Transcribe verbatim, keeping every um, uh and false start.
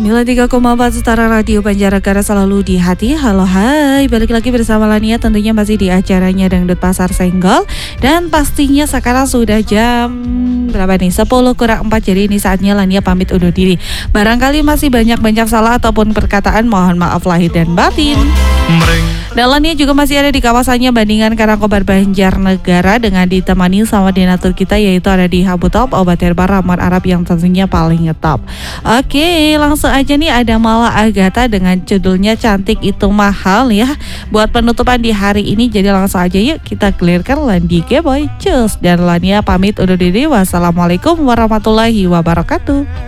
sembilan puluh tiga koma empat Setara Radio Banjarnegara selalu di hati. Halo hai, balik lagi bersama Lania, tentunya masih di acaranya Dangdut Pasar Senggol. Dan pastinya sekarang sudah jam berapa nih? sepuluh kurang empat, jadi ini saatnya Lania pamit undur diri. Barangkali masih banyak-banyak salah ataupun perkataan, mohon maaf lahir dan batin. Dan Lania juga masih ada di kawasannya Bandingan Karangkobar Banjarnegara dengan ditemani sama donatur kita, yaitu ada di Habu Top, obat herbal ramuan Arab yang tentunya paling ngetop. Oke, langsung aja nih ada Mala Agatha dengan judulnya Cantik Itu Mahal ya, buat penutupan di hari ini. Jadi langsung aja yuk kita clearkan Landi Geboy. Cus, dan Lania pamit undur diri. Wassalamualaikum warahmatullahi wabarakatuh.